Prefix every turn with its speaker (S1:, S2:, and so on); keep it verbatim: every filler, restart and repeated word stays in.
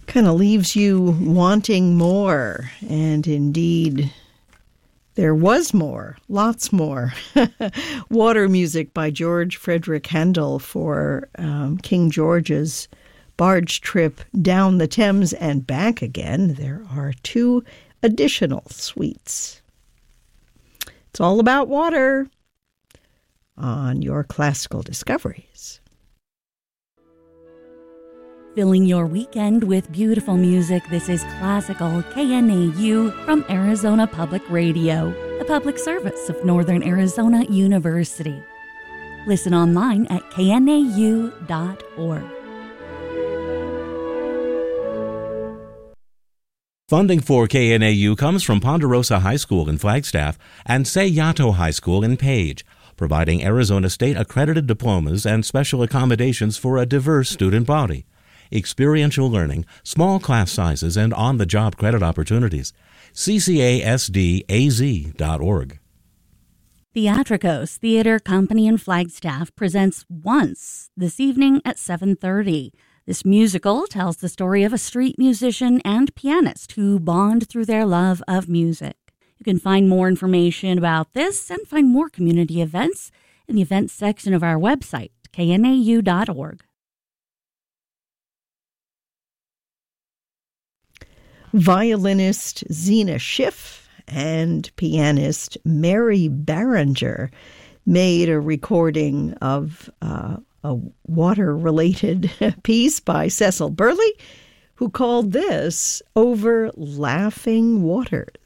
S1: Kind of leaves you wanting more. And indeed, there was more, lots more. Water music by George Frederick Handel for um, King George's barge trip down the Thames and back again. There are two additional suites. It's all about water on your Classical Discoveries.
S2: Filling your weekend with beautiful music, this is Classical K N A U from Arizona Public Radio, the public service of Northern Arizona University. Listen online at K N A U dot org.
S3: Funding for K N A U comes from Ponderosa High School in Flagstaff and Sayato High School in Page, providing Arizona State accredited diplomas and special accommodations for a diverse student body. Experiential learning, small class sizes, and on-the-job credit opportunities. C C A S D A Z dot org.
S2: Theatricos Theater Company in Flagstaff presents Once this evening at seven thirty. This musical tells the story of a street musician and pianist who bond through their love of music. You can find more information about this and find more community events in the events section of our website, K N A U dot org.
S1: Violinist Zena Schiff and pianist Mary Barringer made a recording of uh, a water-related piece by Cecil Burley, who called this Over Laughing Waters.